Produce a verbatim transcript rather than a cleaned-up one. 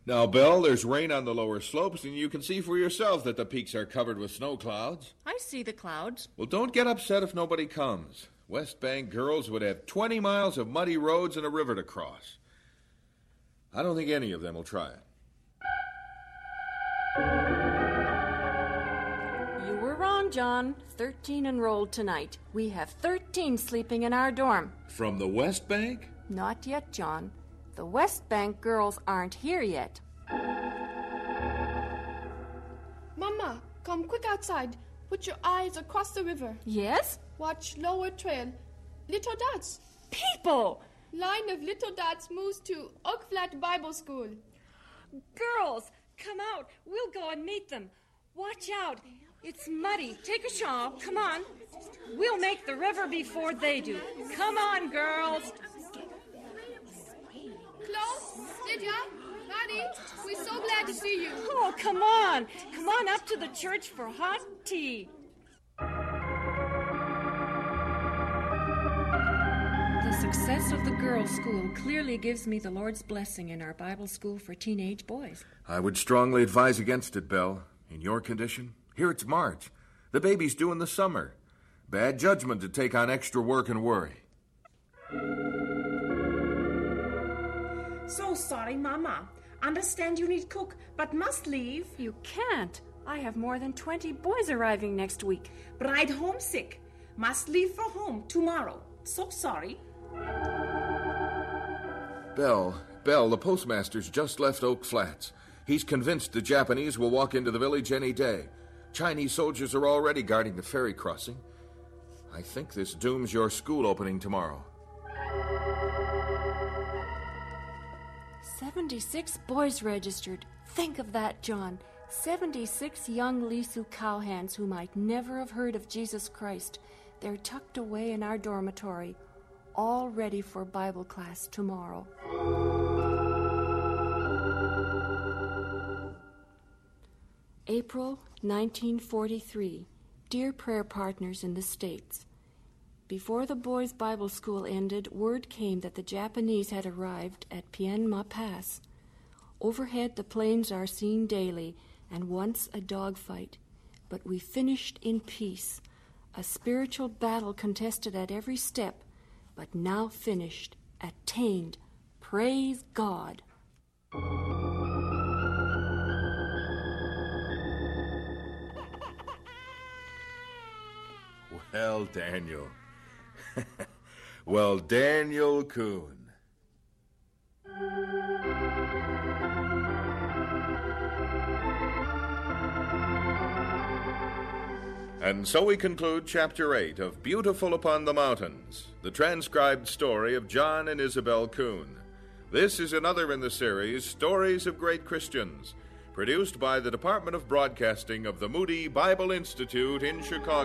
Now, Belle, there's rain on the lower slopes, and you can see for yourself that the peaks are covered with snow clouds. I see the clouds. Well, don't get upset if nobody comes. West Bank girls would have twenty miles of muddy roads and a river to cross. I don't think any of them will try it. You were wrong, John. Thirteen enrolled tonight. We have thirteen sleeping in our dorm. From the West Bank? Not yet, John. The West Bank girls aren't here yet. Mama, come quick outside. Put your eyes across the river. Yes? Watch lower trail. Little dots. People! Line of little dots moves to Oak Flat Bible School. Girls, come out. We'll go and meet them. Watch out. It's muddy. Take a shawl. Come on. We'll make the river before they do. Come on, girls. Chloe, Lydia, Maddie, we're so glad to see you. Oh, come on. Come on up to the church for hot tea. The success of the girls' school clearly gives me the Lord's blessing in our Bible school for teenage boys. I would strongly advise against it, Belle. In your condition, here it's March. The baby's due in the summer. Bad judgment to take on extra work and worry. So sorry, Mama. Understand you need cook, but must leave. You can't. I have more than twenty boys arriving next week. Bride homesick. Must leave for home tomorrow. So sorry. Belle, Belle, the postmaster's just left Oak Flats. He's convinced the Japanese will walk into the village any day. Chinese soldiers are already guarding the ferry crossing. I think this dooms your school opening tomorrow. seventy-six boys registered. Think of that, John. seventy-six young Lisu cowhands who might never have heard of Jesus Christ. They're tucked away in our dormitory, all ready for Bible class tomorrow. April nineteen forty-three. Dear prayer partners in the States, before the boys' Bible school ended, word came that the Japanese had arrived at Pien Ma Pass. Overhead, the planes are seen daily, and once a dogfight. But we finished in peace, a spiritual battle contested at every step, but now finished, attained. Praise God. Well, Daniel. Well, Daniel Kuhn. And so we conclude Chapter eight of Beautiful Upon the Mountains, the transcribed story of John and Isabel Kuhn. This is another in the series, Stories of Great Christians, produced by the Department of Broadcasting of the Moody Bible Institute in Chicago.